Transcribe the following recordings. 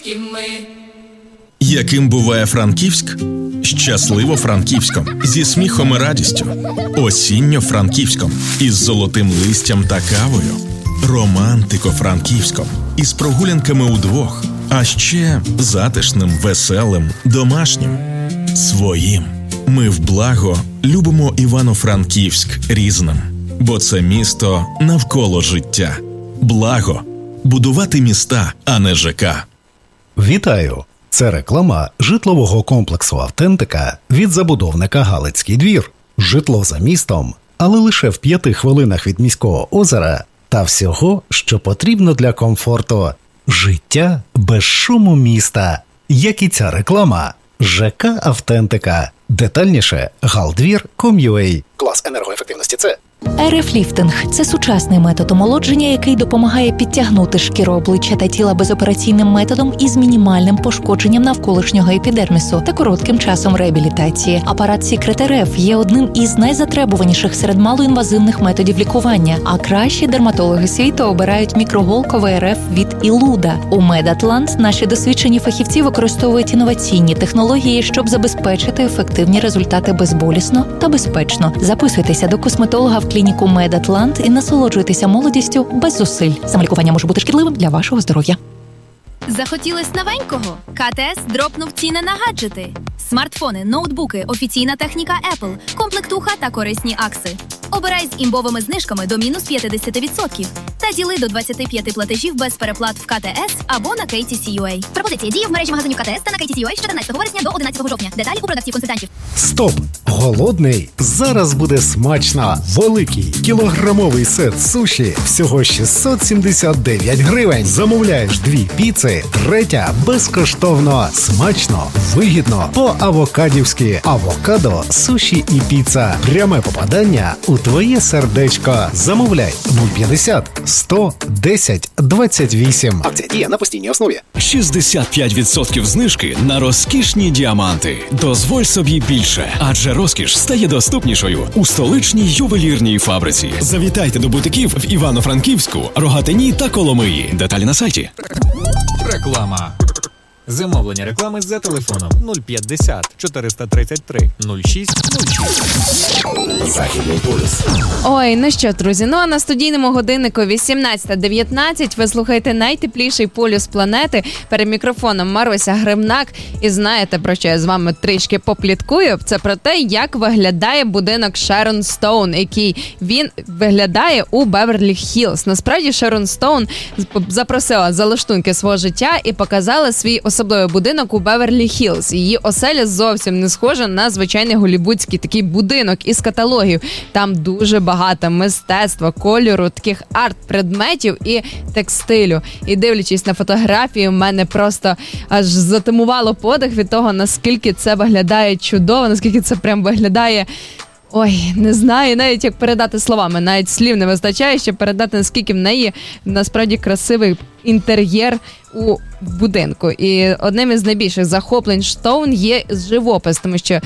Яким буває Франківськ? Щасливо-Франківськом, зі сміхом і радістю. Осінньо-Франківськом, із золотим листям та кавою. Романтико-Франківськом, із прогулянками удвох. А ще затишним, веселим, домашнім. Своїм. Ми вблаго любимо Івано-Франківськ різним. Бо це місто навколо життя. Благо. Будувати міста, а не ЖК. Вітаю! Це реклама житлового комплексу «Автентика» від забудовника «Галицький двір». Житло за містом, але лише в 5 хвилинах від міського озера та всього, що потрібно для комфорту. Життя без шуму міста. Як і ця реклама. ЖК «Автентика». Детальніше galdvir.com.ua. Клас енергоефективності С. РФ-ліфтинг – це сучасний метод омолодження, який допомагає підтягнути шкіру обличчя та тіла безопераційним методом із мінімальним пошкодженням навколишнього епідермісу та коротким часом реабілітації. Апарат Secret RF є одним із найзатребуваніших серед малоінвазивних методів лікування, а кращі дерматологи світу обирають мікроголковий РФ від Ілуда. У Медатлант наші досвідчені фахівці використовують інноваційні технології, щоб забезпечити ефективні результати безболісно та безпечно. Записуйтеся до косметолога в клініку Медатлант і насолоджуйтеся молодістю без зусиль. Самолікування може бути шкідливим для вашого здоров'я. Захотілось новенького? КТС дропнув ціни на гаджети. Смартфони, ноутбуки, офіційна техніка Apple, комплектуха та корисні акси. Обирай з імбовими знижками до мінус 50% та діли до 25 платежів без переплат в КТС або на KTC.ua. Пропозиція діє в мережі магазинів КТС та на KTC.ua з 14 вересня до 11 жовтня. Деталі у продавців-консультантів. Стоп! Голодний? Зараз буде смачно! Великий кілограмовий сет суші всього 679 гривень. Замовляєш 2 піци, 3 безкоштовно. Смачно, вигідно, по-авокадівськи. Авокадо, суші і піца. Пряме попадання у твоє сердечко. Замовляй 050 100 10 28. Акція діє на постійній основі. 65% знижки на розкішні діаманти. Дозволь собі більше, адже розкіш стає доступнішою у столичній ювелірній фабриці. Завітайте до бутиків в Івано-Франківську, Рогатині та Коломиї. Деталі на сайті. Реклама. Замовлення реклами за телефоном 050 433 0606. Західний полюс. Ой, ну що, друзі, а на студійному годиннику 18:19 ви слухаєте найтепліший полюс планети. Перед мікрофоном Маруся Гримнак. І знаєте, про що я з вами трішки попліткую? Це про те, як виглядає будинок Шерон Стоун, який він виглядає у Беверлі-Хіллз. Насправді Шерон Стоун запросила залаштунки свого життя і показала свій особливий будинок у Беверлі-Хіллз. Її оселя зовсім не схожа на звичайний голлівудський такий будинок із каталогів. Там дуже багато мистецтва, кольору, таких арт-предметів і текстилю. І дивлячись на фотографії, в мене просто аж затамувало подих від того, наскільки це виглядає чудово, наскільки це прям виглядає... Ой, не знаю навіть, як передати словами. Навіть слів не вистачає, щоб передати, наскільки в неї насправді красивий інтер'єр у будинку. І одним із найбільших захоплень Стоун є живопис, тому що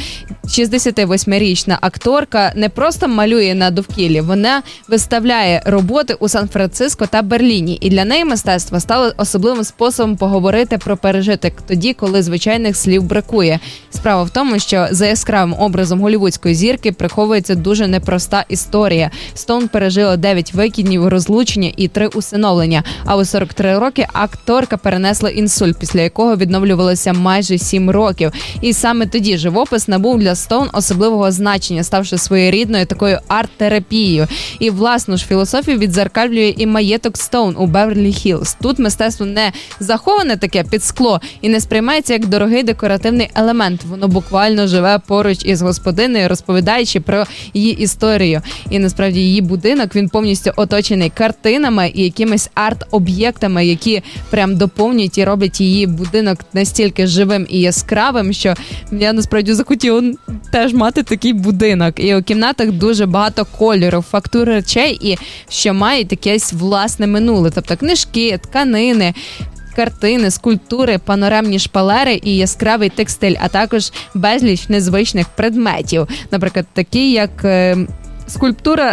68-річна акторка не просто малює на довкіллі, вона виставляє роботи у Сан-Франциско та Берліні. І для неї мистецтво стало особливим способом поговорити про пережиток тоді, коли звичайних слів бракує. Справа в тому, що за яскравим образом голлівудської зірки приховується дуже непроста історія. Стоун пережила 9 викиднів, розлучення і 3 усиновлення, а у 43 роки акторка перенесла інсульт, після якого відновлювалося майже 7 років. І саме тоді живопис набув для Стоун особливого значення, ставши своєрідною такою арт-терапією. І власну ж філософію віддзеркалює і маєток Стоун у Беверлі-Хіллз. Тут мистецтво не заховане таке під скло і не сприймається як дорогий декоративний елемент. Воно буквально живе поруч із господинею, розповідаючи про її історію. І насправді її будинок, він повністю оточений картинами і якимись арт-об'єктами, які прям доповнюють і роблять її будинок настільки живим і яскравим, що я насправді захотіла теж мати такий будинок. І у кімнатах дуже багато кольору, фактур речей, і що мають якесь власне минуле. Тобто книжки, тканини, картини, скульптури, панорамні шпалери і яскравий текстиль, а також безліч незвичних предметів. Наприклад, такі як скульптура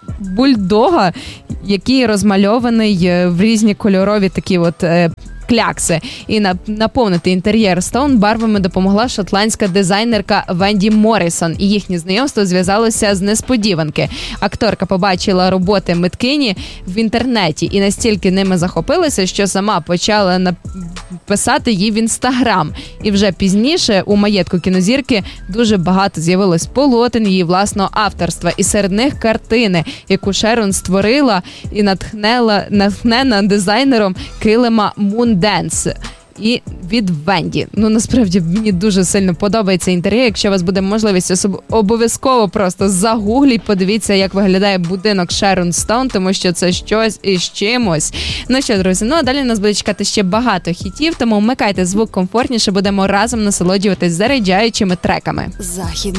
бульдога, який розмальований в різні кольорові такі от клякси. І наповнити інтер'єр Стоун барвами допомогла шотландська дизайнерка Венді Моррісон. І їхнє знайомство зв'язалося з несподіванки. Акторка побачила роботи миткині в інтернеті і настільки ними захопилася, що сама почала писати їй в Інстаграм. І вже пізніше у маєтку кінозірки дуже багато з'явилось полотен її власного авторства. І серед них картини, яку Шерон створила і натхнена дизайнером килима Moondance. І від Венді. Ну, насправді, мені дуже сильно подобається інтер'єр. Якщо у вас буде можливість, обов'язково просто загугліть, подивіться, як виглядає будинок Шерон Стоун, тому що це щось із чимось. Ну що, друзі, ну а далі нас буде чекати ще багато хітів, тому вмикайте звук комфортніше, будемо разом насолоджуватись заряджаючими треками. Західний